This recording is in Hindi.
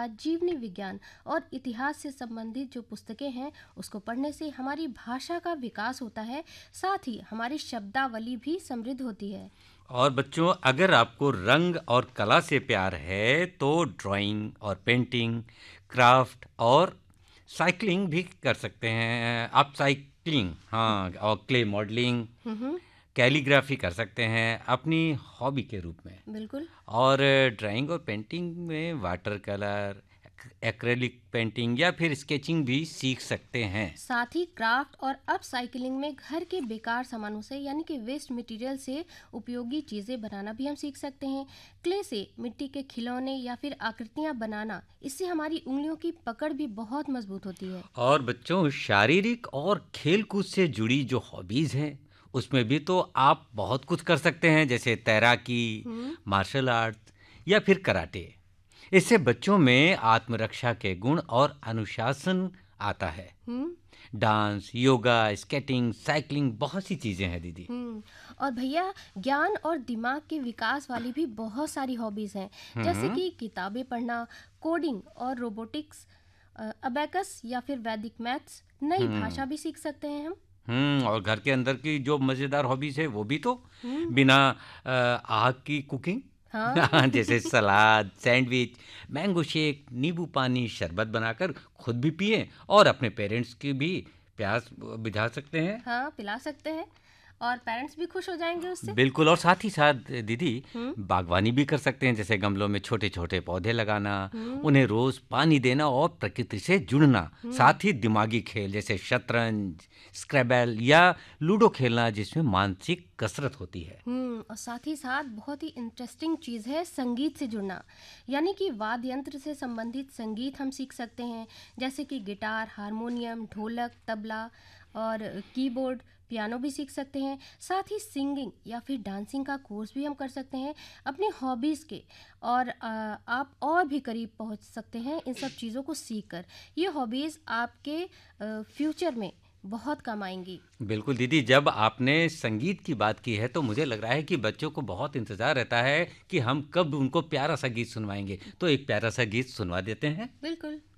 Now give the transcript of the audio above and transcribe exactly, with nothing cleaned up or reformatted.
कला, जीवनी विज्ञान और इतिहास से संबंधित जो पुस्तकें हैं उसको पढ़ने से हमारी भाषा का विकास होता है, साथ ही हमारी शब्दावली भी समृद्ध होती है। और बच्चों, अगर आपको रंग और कला से प्यार है तो ड्राइंग और पेंटिंग, क्राफ्ट और साइकिलिंग भी कर सकते हैं आप। साइकिलिंग, हाँ, और क्ले मॉडलिंग, हम्म। कैलीग्राफी कर सकते हैं अपनी हॉबी के रूप में। बिल्कुल। और ड्राइंग और पेंटिंग में वाटर कलर, एक्रेलिक पेंटिंग या फिर स्केचिंग भी सीख सकते हैं। साथ ही क्राफ्ट और अपसाइकलिंग में घर के बेकार सामानों से यानी कि वेस्ट मटेरियल से उपयोगी चीज़ें बनाना भी हम सीख सकते हैं। क्ले से मिट्टी के खिलौने या फिर आकृतियां बनाना, इससे हमारी उंगलियों की पकड़ भी बहुत मजबूत होती है। और बच्चों, शारीरिक और खेलकूद से जुड़ी जो हॉबीज़ हैं उसमें भी तो आप बहुत कुछ कर सकते हैं, जैसे तैराकी, हम्म। मार्शल आर्ट या फिर कराटे। इससे बच्चों में आत्मरक्षा के गुण और अनुशासन आता है। हम्म। डांस, योगा, स्केटिंग, साइकिलिंग, बहुत सी चीज़ें हैं दीदी। हम्म। और भैया, ज्ञान और दिमाग के विकास वाली भी बहुत सारी हॉबीज हैं, जैसे हम्म कि किताबें पढ़ना, कोडिंग और रोबोटिक्स, अबेकस या फिर वैदिक मैथ्स, नई हम्म भाषा भी सीख सकते हैं हम। हम्म और घर के अंदर की जो मज़ेदार हॉबीज़ है वो भी तो, हम्म। बिना अ, आग की कुकिंग। हाँ। जैसे सलाद, सैंडविच, मैंगो शेक, नींबू पानी, शरबत बनाकर खुद भी पिए और अपने पेरेंट्स की भी प्यास बुझा सकते हैं। हाँ, पिला सकते हैं और पेरेंट्स भी खुश हो जाएंगे उससे। बिल्कुल। और साथ ही साथ दीदी, हम्म। बागवानी भी कर सकते हैं, जैसे गमलों में छोटे छोटे पौधे लगाना, हम्म। उन्हें रोज पानी देना और प्रकृति से जुड़ना। हम्म। साथ ही दिमागी खेल जैसे शतरंज, स्क्रैबल या लूडो खेलना, जिसमें मानसिक कसरत होती है। हम्म। और साथ ही साथ बहुत ही इंटरेस्टिंग चीज़ है संगीत से जुड़ना, यानी कि वाद्य यंत्र से संबंधित संगीत हम सीख सकते हैं, जैसे कि गिटार, हारमोनियम, ढोलक, तबला और कीबोर्ड, पियानो भी सीख सकते हैं। साथ ही सिंगिंग या फिर डांसिंग का कोर्स भी हम कर सकते हैं अपनी हॉबीज़ के, और आ, आप और भी करीब पहुंच सकते हैं इन सब चीज़ों को सीख कर। ये हॉबीज़ आपके फ्यूचर में बहुत काम आएंगी। बिल्कुल दीदी, जब आपने संगीत की बात की है तो मुझे लग रहा है कि बच्चों को बहुत इंतज़ार रहता है कि हम कब उनको प्यारा सा गीत सुनवाएंगे। तो एक प्यारा सा गीत सुनवा देते हैं। बिल्कुल।